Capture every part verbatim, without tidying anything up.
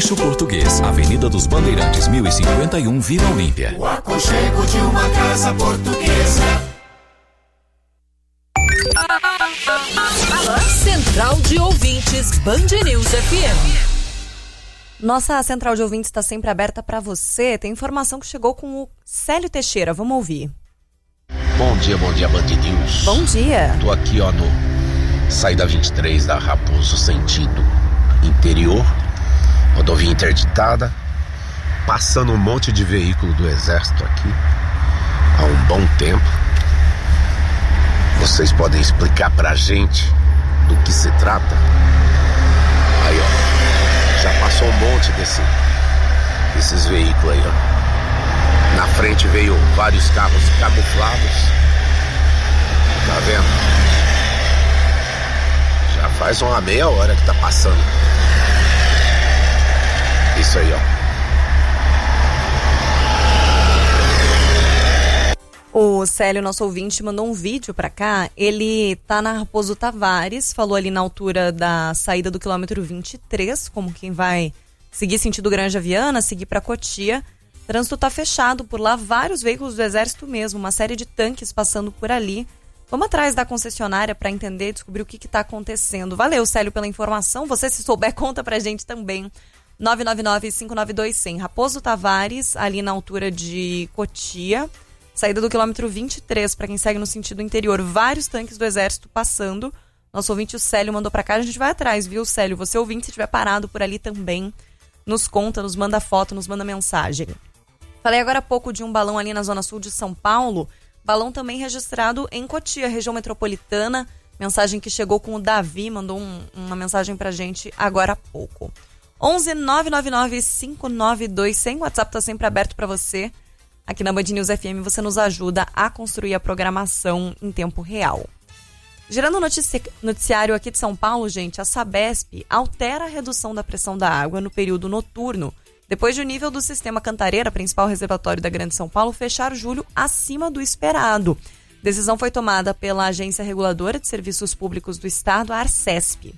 Rancho Português, Avenida dos Bandeirantes, mil e cinquenta e um, Vila Olímpia. O aconchego de uma casa portuguesa. Central de Ouvintes, Band News F M. Nossa central de ouvintes está sempre aberta para você. Tem informação que chegou com o Célio Teixeira. Vamos ouvir. Bom dia, bom dia, Band News. Bom dia. Tô aqui, ó, no saída vinte e três da Raposo, sentido interior. Rodovia interditada. Passando um monte de veículo do Exército aqui há um bom tempo. Vocês podem explicar pra gente do que se trata? Aí, ó, já passou um monte desse, desses veículos aí, ó. Na frente veio vários carros camuflados. Tá vendo? Já faz uma meia hora que tá passando. Isso aí, ó. O Célio, nosso ouvinte, mandou um vídeo pra cá. Ele tá na Raposo Tavares, falou ali na altura da saída do quilômetro vinte e três, como quem vai seguir sentido Granja Viana, seguir pra Cotia. O trânsito tá fechado por lá, vários veículos do Exército mesmo, uma série de tanques passando por ali. Vamos atrás da concessionária pra entender, descobrir o que que tá acontecendo. Valeu, Célio, pela informação. Você, se souber, conta pra gente também. nove nove nove, cinco nove dois, zero zero. Raposo Tavares, ali na altura de Cotia. Saída do quilômetro vinte e três, para quem segue no sentido interior, vários tanques do Exército passando. Nosso ouvinte, o Célio, mandou para cá, a gente vai atrás, viu, Célio? Você ouvinte, se estiver parado por ali também, nos conta, nos manda foto, nos manda mensagem. Falei agora há pouco de um balão ali na zona sul de São Paulo, balão também registrado em Cotia, região metropolitana, mensagem que chegou com o Davi, mandou um, uma mensagem pra gente agora há pouco. onze nove nove nove, cinco nove dois zero zero, o WhatsApp tá sempre aberto para você. Aqui na Band News F M você nos ajuda a construir a programação em tempo real. Gerando o notici- noticiário aqui de São Paulo, gente, a Sabesp altera a redução da pressão da água no período noturno, depois de o nível do sistema Cantareira, principal reservatório da Grande São Paulo, fechar julho acima do esperado. Decisão foi tomada pela Agência Reguladora de Serviços Públicos do Estado, a Arcesp.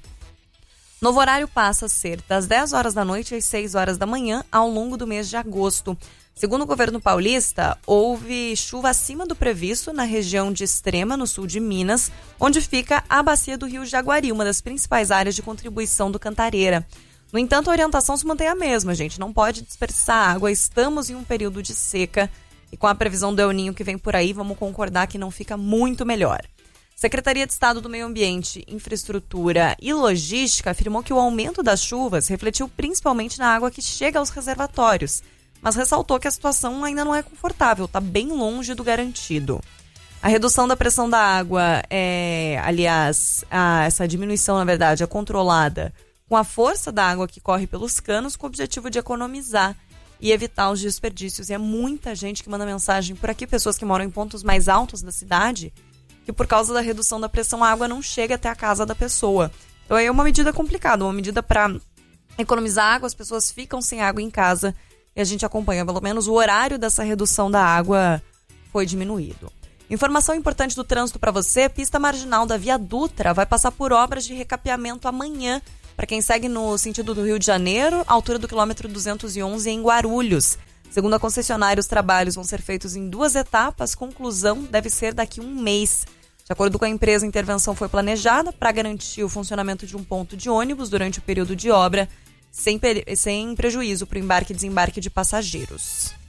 Novo horário passa a ser das dez horas da noite às seis horas da manhã ao longo do mês de agosto. Segundo o governo paulista, houve chuva acima do previsto na região de Extrema, no sul de Minas, onde fica a bacia do Rio Jaguari, uma das principais áreas de contribuição do Cantareira. No entanto, a orientação se mantém a mesma, gente. Não pode desperdiçar água, estamos em um período de seca e com a previsão do El Ninho que vem por aí, vamos concordar que não fica muito melhor. Secretaria de Estado do Meio Ambiente, Infraestrutura e Logística afirmou que o aumento das chuvas refletiu principalmente na água que chega aos reservatórios, mas ressaltou que a situação ainda não é confortável, está bem longe do garantido. A redução da pressão da água, é, aliás, a, essa diminuição, na verdade, é controlada com a força da água que corre pelos canos, com o objetivo de economizar e evitar os desperdícios. E é muita gente que manda mensagem por aqui, pessoas que moram em pontos mais altos da cidade, que por causa da redução da pressão, a água não chega até a casa da pessoa. Então é uma medida complicada, uma medida para economizar água, as pessoas ficam sem água em casa, e a gente acompanha, pelo menos o horário dessa redução da água foi diminuído. Informação importante do trânsito para você, pista marginal da Via Dutra vai passar por obras de recapeamento amanhã, para quem segue no sentido do Rio de Janeiro, altura do quilômetro duzentos e onze em Guarulhos. Segundo a concessionária, os trabalhos vão ser feitos em duas etapas, conclusão deve ser daqui a um mês. De acordo com a empresa, a intervenção foi planejada para garantir o funcionamento de um ponto de ônibus durante o período de obra, sem, sem prejuízo para o embarque e desembarque de passageiros.